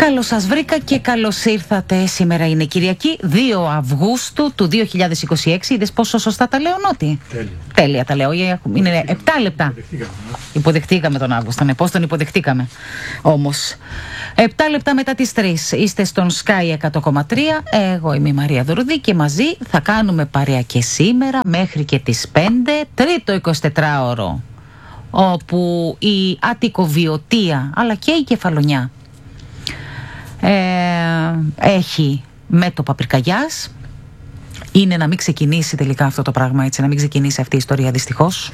Καλώς σας βρήκα και καλώς ήρθατε. Σήμερα είναι Κυριακή, 2 Αυγούστου του 2026. Είδες πόσο σωστά τα λέω, Νότι? Τέλεια τα λέω. Είναι 7 λεπτά. Υποδεχτήκαμε τον Αύγουστο. Ναι, πώς τον υποδεχτήκαμε όμως. 7 λεπτά μετά τις 3. Είστε στον Sky 100,3. Εγώ είμαι η Μαρία Δουρουδή και μαζί θα κάνουμε παρέα και σήμερα μέχρι και τις 5. Τρίτο 24ωρο, όπου η Αττικοβιωτία αλλά και η Κεφαλονιά έχει μέτωπα πυρκαγιάς. Είναι να μην ξεκινήσει τελικά αυτό το πράγμα, έτσι, να μην ξεκινήσει αυτή η ιστορία δυστυχώς,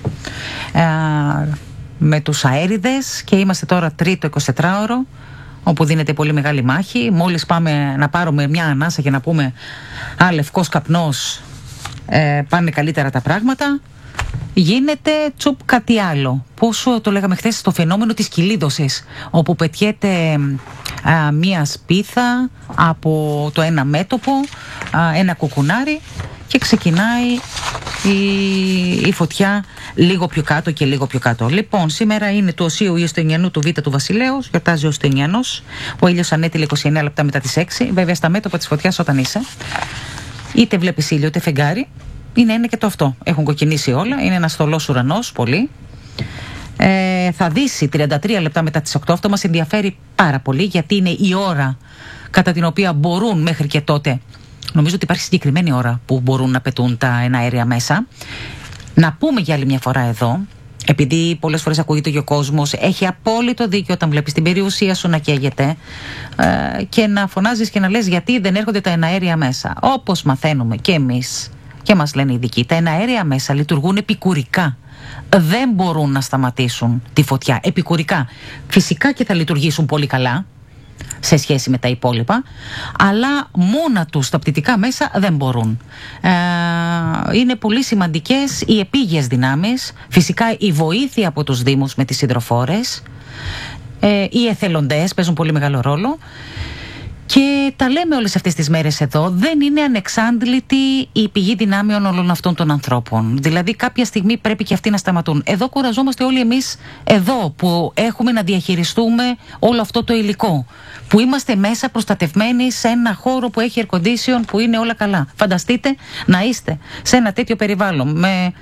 με τους αέριδες, και είμαστε τώρα τρίτο 24ωρο όπου δίνεται πολύ μεγάλη μάχη. Μόλις πάμε να πάρουμε μια ανάσα και να πούμε λευκός καπνός, πάνε καλύτερα τα πράγματα, γίνεται τσουπ κάτι άλλο. Πόσο το λέγαμε χθες, το φαινόμενο της κυλίδωσης, όπου πετιέται μία σπίθα από το ένα μέτωπο, ένα κουκουνάρι, και ξεκινάει η φωτιά λίγο πιο κάτω και λίγο πιο κάτω. Λοιπόν, σήμερα είναι του Οσίου Ιωστινιανού του Β' του Βασιλέως, γιορτάζει ο Ιωστινιανός. Ο ήλιος ανέτειλε 29 λεπτά μετά τις 6. Βέβαια, στα μέτωπα της φωτιάς, όταν είσαι, είτε βλέπεις ήλιο είτε φεγγάρι, είναι ένα και το αυτό. Έχουν κοκκινήσει όλα. Είναι ένας θολός ουρανός, πολύ. Θα δύσει 33 λεπτά μετά τις 8. Αυτό μας ενδιαφέρει πάρα πολύ, γιατί είναι η ώρα κατά την οποία μπορούν μέχρι και τότε. Νομίζω ότι υπάρχει συγκεκριμένη ώρα που μπορούν να πετούν τα εναέρια μέσα. Να πούμε για άλλη μια φορά εδώ, επειδή πολλές φορές ακούγεται και ο κόσμος έχει απόλυτο δίκιο όταν βλέπεις την περιουσία σου να καίγεται, και να φωνάζεις και να λες γιατί δεν έρχονται τα εναέρια μέσα. Όπως μαθαίνουμε και εμείς και μας λένε οι ειδικοί, τα εναέρια μέσα λειτουργούν επικουρικά. Δεν μπορούν να σταματήσουν τη φωτιά επικουρικά. Φυσικά και θα λειτουργήσουν πολύ καλά σε σχέση με τα υπόλοιπα, αλλά μόνα τους τα πτυτικά μέσα δεν μπορούν. Είναι πολύ σημαντικές οι επίγειες δυνάμεις, φυσικά η βοήθεια από τους Δήμους με τις υδροφόρες, οι εθελοντές παίζουν πολύ μεγάλο ρόλο. Και τα λέμε όλες αυτές τις μέρες εδώ, δεν είναι ανεξάντλητη η πηγή δυνάμεων όλων αυτών των ανθρώπων. Δηλαδή κάποια στιγμή πρέπει και αυτοί να σταματούν. Εδώ κουραζόμαστε όλοι εμείς εδώ που έχουμε να διαχειριστούμε όλο αυτό το υλικό, που είμαστε μέσα προστατευμένοι σε ένα χώρο που έχει air condition, που είναι όλα καλά. Φανταστείτε να είστε σε ένα τέτοιο περιβάλλον με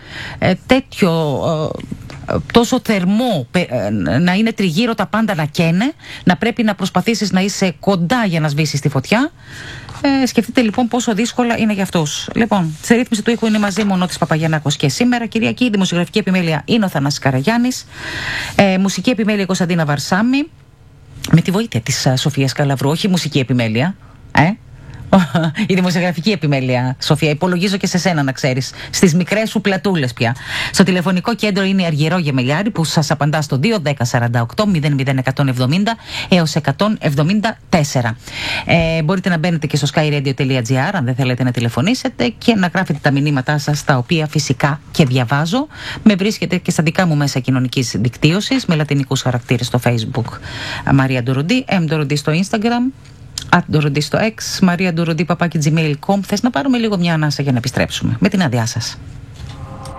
τόσο θερμό, να είναι τριγύρω τα πάντα να καίνε, να πρέπει να προσπαθήσεις να είσαι κοντά για να σβήσεις τη φωτιά. Σκεφτείτε λοιπόν πόσο δύσκολα είναι για αυτούς. Λοιπόν, στη ρύθμιση του ήχου είναι μαζί μου ο Νότης Παπαγιαννάκος και σήμερα Κυριακή. Δημοσιογραφική επιμέλεια είναι ο Θανάσης Καραγιάννης. Μουσική επιμέλεια Κωνσταντίνα Βαρσάμι. Με τη βοήθεια της Σοφίας Καλαβρού, όχι μουσική επιμέλεια. Η δημοσιογραφική επιμέλεια, Σοφία, υπολογίζω και σε σένα να ξέρεις, στις μικρές σου πλατούλες πια. Στο τηλεφωνικό κέντρο είναι η Αργυρό Γεμελιάρη, που σας απαντά στο 21048 00170 έως 174. Μπορείτε να μπαίνετε και στο skyradio.gr αν δεν θέλετε να τηλεφωνήσετε και να γράφετε τα μηνύματά σας, τα οποία φυσικά και διαβάζω. Με βρίσκετε και στα δικά μου μέσα κοινωνικής δικτύωσης με λατινικούς χαρακτήρες στο Facebook, Μαρία Ντουρουντή, Ντουρουντή στο Instagram, Ντουρουντή στο X, Μαρία Ντουρουντή @gmail.com. Θες να πάρουμε λίγο μια ανάσα για να επιστρέψουμε? Με την άδειά σας.